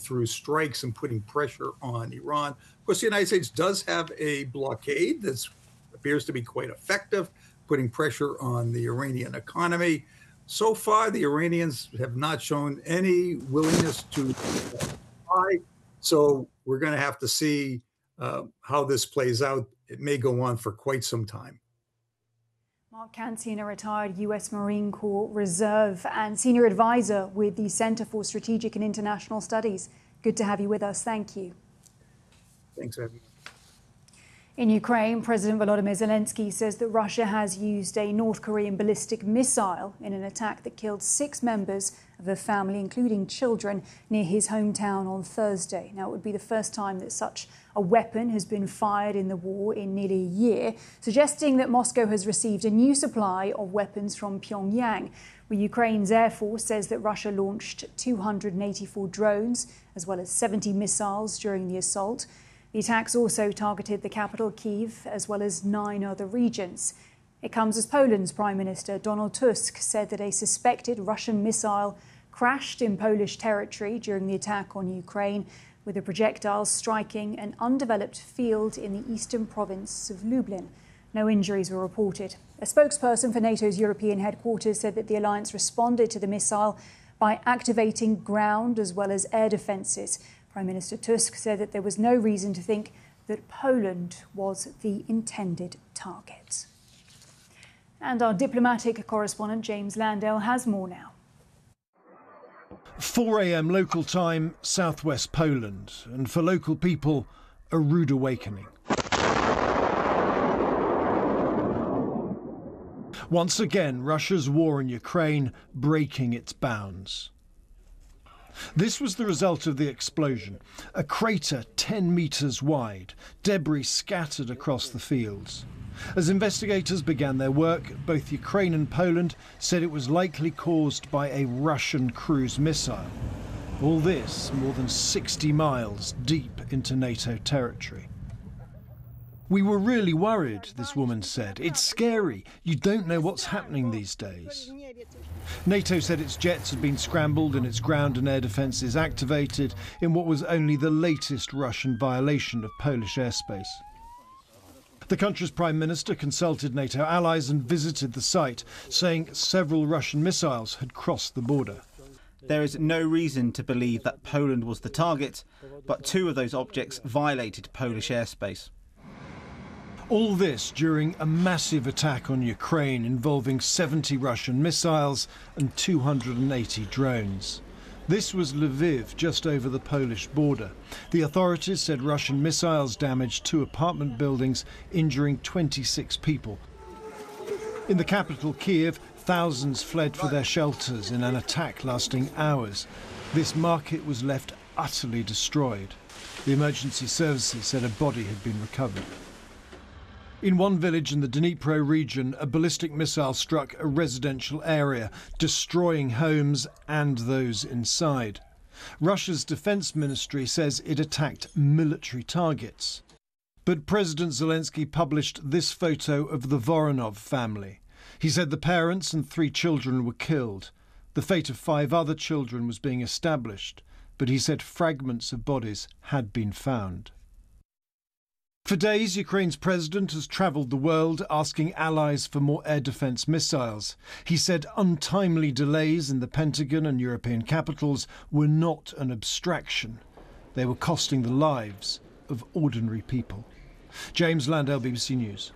through strikes and putting pressure on Iran. Of course, the United States does have a blockade that appears to be quite effective, putting pressure on the Iranian economy. So far, the Iranians have not shown any willingness to comply. So we're going to have to see how this plays out. It may go on for quite some time. Mark Cancian, a retired U.S. Marine Corps Reserve and senior advisor with the Center for Strategic and International Studies. Good to have you with us. Thank you. Thanks, Abby. In Ukraine, President Volodymyr Zelensky says that Russia has used a North Korean ballistic missile in an attack that killed 6 members of a family, including children, near his hometown on Thursday. Now, it would be the first time that such a weapon has been fired in the war in nearly a year, suggesting that Moscow has received a new supply of weapons from Pyongyang. Well, Ukraine's Air Force says that Russia launched 284 drones, as well as 70 missiles during the assault. The attacks also targeted the capital, Kyiv, as well as 9 other regions. It comes as Poland's Prime Minister Donald Tusk said that a suspected Russian missile crashed in Polish territory during the attack on Ukraine, with the projectiles striking an undeveloped field in the eastern province of Lublin. No injuries were reported. A spokesperson for NATO's European headquarters said that the alliance responded to the missile by activating ground as well as air defences. Prime Minister Tusk said that there was no reason to think that Poland was the intended target. And our diplomatic correspondent James Landale has more now. 4 a.m. local time, southwest Poland, and for local people, a rude awakening. Once again, Russia's war in Ukraine breaking its bounds. This was the result of the explosion. A crater 10 metres wide, debris scattered across the fields. As investigators began their work, both Ukraine and Poland said it was likely caused by a Russian cruise missile. All this more than 60 miles deep into NATO territory. "We were really worried," this woman said. "It's scary. You don't know what's happening these days." NATO said its jets had been scrambled and its ground and air defences activated in what was only the latest Russian violation of Polish airspace. The country's Prime Minister consulted NATO allies and visited the site, saying several Russian missiles had crossed the border. There is no reason to believe that Poland was the target, but 2 of those objects violated Polish airspace. All this during a massive attack on Ukraine involving 70 Russian missiles and 280 drones. This was Lviv, just over the Polish border. The authorities said Russian missiles damaged 2 apartment buildings, injuring 26 people. In the capital, Kyiv, thousands fled for their shelters in an attack lasting hours. This market was left utterly destroyed. The emergency services said a body had been recovered. In one village in the Dnipro region, a ballistic missile struck a residential area, destroying homes and those inside. Russia's defense ministry says it attacked military targets. But President Zelensky published this photo of the Voronov family. He said the parents and 3 children were killed. The fate of 5 other children was being established, but he said fragments of bodies had been found. For days, Ukraine's president has travelled the world asking allies for more air defence missiles. He said untimely delays in the Pentagon and European capitals were not an abstraction. They were costing the lives of ordinary people. James Landale, BBC News.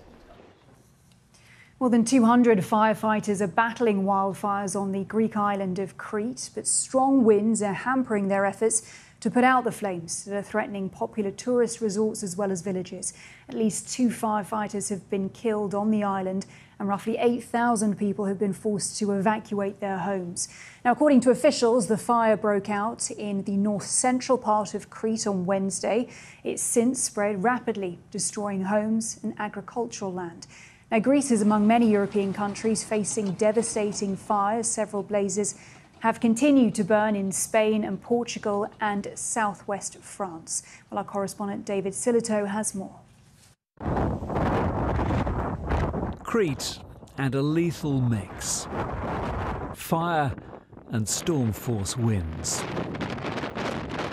More than 200 firefighters are battling wildfires on the Greek island of Crete, but strong winds are hampering their efforts to put out the flames that are threatening popular tourist resorts as well as villages. At least 2 firefighters have been killed on the island, and roughly 8,000 people have been forced to evacuate their homes. Now, according to officials, the fire broke out in the north-central part of Crete on Wednesday. It's since spread rapidly, destroying homes and agricultural land. Now, Greece is among many European countries facing devastating fires. Several blazes have continued to burn in Spain and Portugal and southwest France. Well, our correspondent David Silito has more. Crete and a lethal mix. Fire and storm force winds.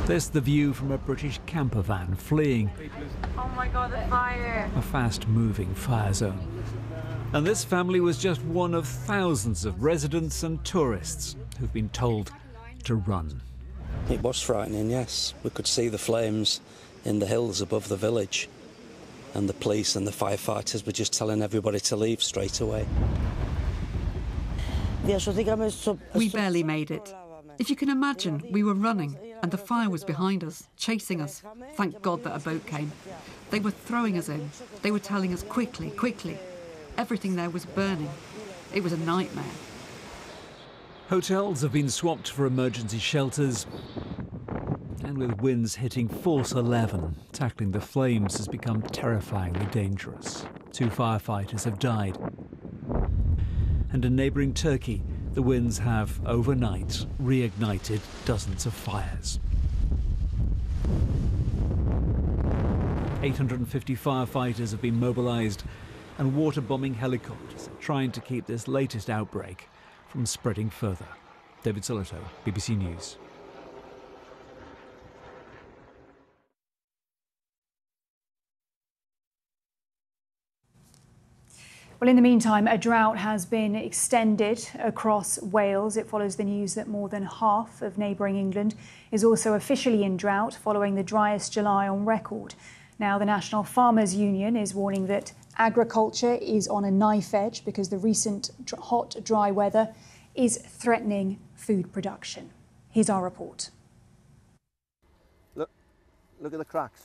This the view from a British camper van fleeing Oh my God, the fire! a fast-moving fire zone. And this family was just one of thousands of residents and tourists who've been told to run. It was frightening, yes. We could see the flames in the hills above the village, and the police and the firefighters were just telling everybody to leave straight away. We barely made it. If you can imagine, we were running and the fire was behind us, chasing us. Thank God that a boat came. They were throwing us in. They were telling us quickly, quickly. Everything there was burning. It was a nightmare. Hotels have been swapped for emergency shelters, and with winds hitting force 11, tackling the flames has become terrifyingly dangerous. 2 firefighters have died. And in neighbouring Turkey, the winds have, overnight, reignited dozens of fires. 850 firefighters have been mobilised, and water-bombing helicopters are trying to keep this latest outbreak from spreading further. David Sillito, BBC News. Well, in the meantime, a drought has been extended across Wales. It follows the news that more than half of neighbouring England is also officially in drought following the driest July on record. Now, the National Farmers Union is warning that agriculture is on a knife edge because the recent hot, dry weather is threatening food production. Here's our report. Look at the cracks.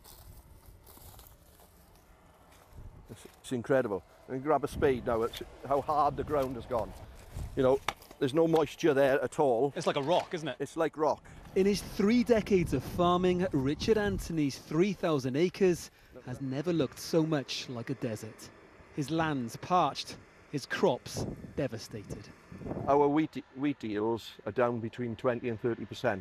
It's incredible. And grab a spade now, it's how hard the ground has gone. You know, there's no moisture there at all. It's like a rock, isn't it? It's like rock. In his 3 decades of farming, Richard Anthony's 3,000 acres has never looked so much like a desert. His land's parched, his crops devastated. Our wheat yields are down between 20 and 30%.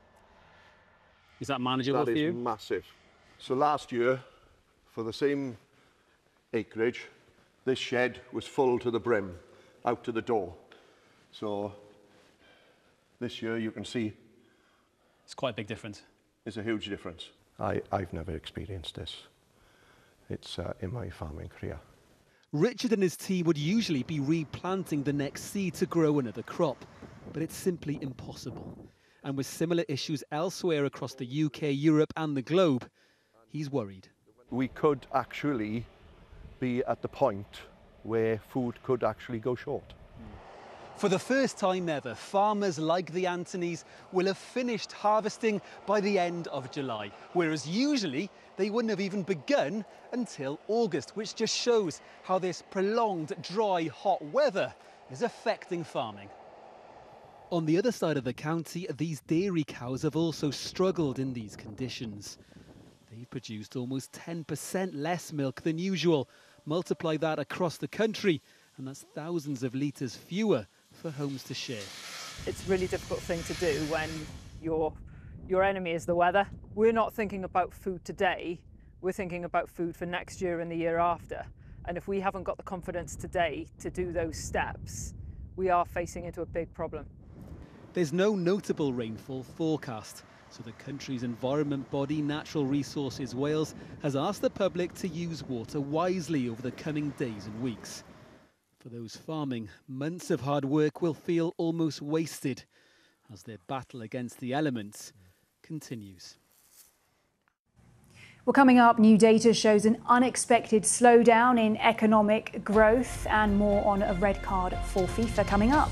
Is that manageable for you? That is massive. So last year, for the same acreage, this shed was full to the brim, out to the door. So this year you can see It's quite a big difference. it's a huge difference. I've never experienced this. It's in my farming career. Richard and his team would usually be replanting the next seed to grow another crop, but it's simply impossible. And with similar issues elsewhere across the UK, Europe and the globe, he's worried. We could actually be at the point where food could actually go short. For the first time ever, farmers like the Anthonys will have finished harvesting by the end of July, whereas usually they wouldn't have even begun until August, which just shows how this prolonged, dry, hot weather is affecting farming. On the other side of the county, these dairy cows have also struggled in these conditions. They've produced almost 10% less milk than usual. Multiply that across the country, and that's thousands of litres fewer for homes to share. It's a really difficult thing to do when your enemy is the weather. We're not thinking about food today, we're thinking about food for next year and the year after. And if we haven't got the confidence today to do those steps, we are facing into a big problem. There's no notable rainfall forecast, so the country's environment body, Natural Resources Wales, has asked the public to use water wisely over the coming days and weeks. For those farming, months of hard work will feel almost wasted as their battle against the elements continues. Well, coming up, new data shows an unexpected slowdown in economic growth, and more on a red card for FIFA coming up.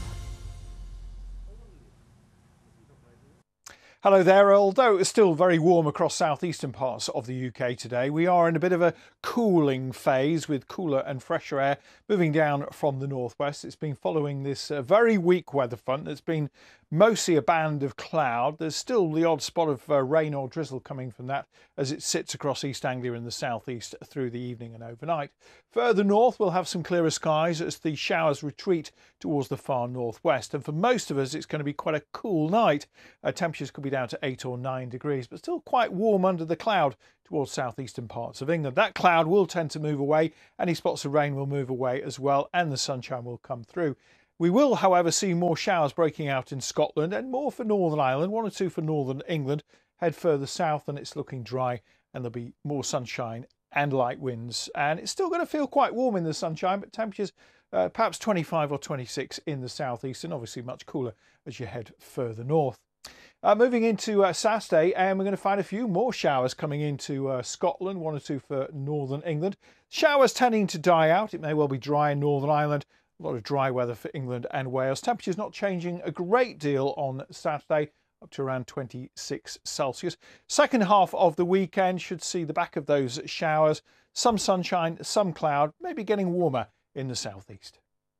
Hello there. Although it's still very warm across southeastern parts of the UK today, we are in a bit of a cooling phase with cooler and fresher air moving down from the northwest. It's been following this very weak weather front that's been mostly a band of cloud. There's still the odd spot of rain or drizzle coming from that as it sits across East Anglia in the southeast through the evening and overnight. Further north, we'll have some clearer skies as the showers retreat towards the far northwest. And for most of us, it's going to be quite a cool night. Temperatures could be down to 8 or 9 degrees, but still quite warm under the cloud towards southeastern parts of England. That cloud will tend to move away. Any spots of rain will move away as well, and the sunshine will come through. We will, however, see more showers breaking out in Scotland and more for Northern Ireland, 1 or 2 for Northern England. Head further south and it's looking dry and there'll be more sunshine and light winds. And it's still going to feel quite warm in the sunshine, but temperatures perhaps 25 or 26 in the southeast and obviously much cooler as you head further north. Moving into Saturday, and we're going to find a few more showers coming into Scotland, 1 or 2 for Northern England. Showers tending to die out. It may well be dry in Northern Ireland. A lot of dry weather for England and Wales. Temperatures not changing a great deal on Saturday, up to around 26 Celsius. Second half of the weekend should see the back of those showers. Some sunshine, some cloud, maybe getting warmer in the southeast.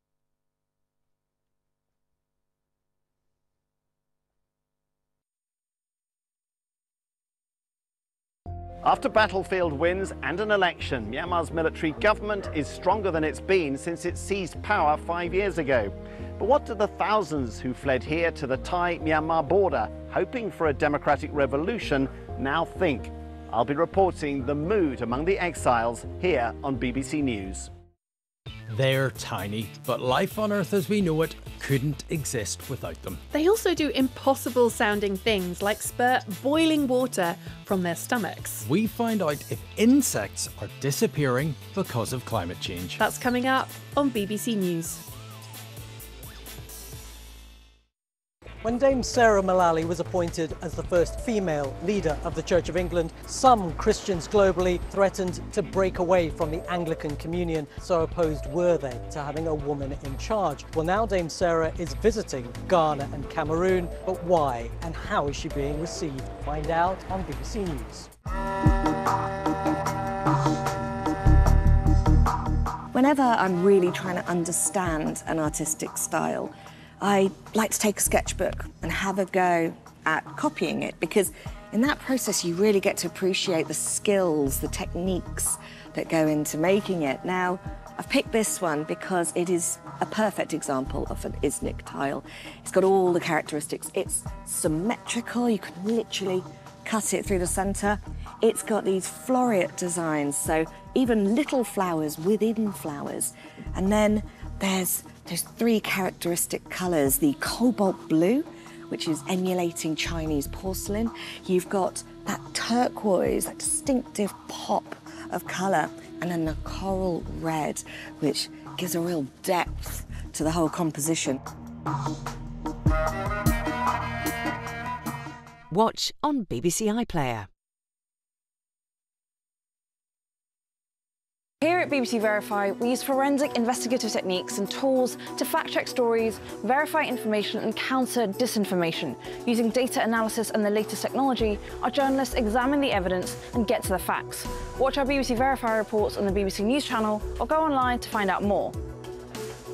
After battlefield wins and an election, Myanmar's military government is stronger than it's been since it seized power 5 years ago. But what do the thousands who fled here to the Thai-Myanmar border, hoping for a democratic revolution, now think? I'll be reporting the mood among the exiles here on BBC News. They're tiny, but life on Earth as we know it couldn't exist without them. They also do impossible sounding things like spurt boiling water from their stomachs. We find out if insects are disappearing because of climate change. That's coming up on BBC News. When Dame Sarah Mullally was appointed as the first female leader of the Church of England, some Christians globally threatened to break away from the Anglican Communion. So opposed were they to having a woman in charge. Well, now Dame Sarah is visiting Ghana and Cameroon, but why and how is she being received? Find out on BBC News. Whenever I'm really trying to understand an artistic style, I like to take a sketchbook and have a go at copying it, because in that process you really get to appreciate the skills, the techniques that go into making it. Now, I've picked this one because it is a perfect example of an Iznik tile. It's got all the characteristics. It's symmetrical, you can literally cut it through the centre. It's got these floreate designs, so even little flowers within flowers. And then there's 3 characteristic colours, the cobalt blue, which is emulating Chinese porcelain. You've got that turquoise, that distinctive pop of colour, and then the coral red, which gives a real depth to the whole composition. Watch on BBC iPlayer. Here at BBC Verify, we use forensic investigative techniques and tools to fact-check stories, verify information and counter disinformation. Using data analysis and the latest technology, our journalists examine the evidence and get to the facts. Watch our BBC Verify reports on the BBC News channel or go online to find out more.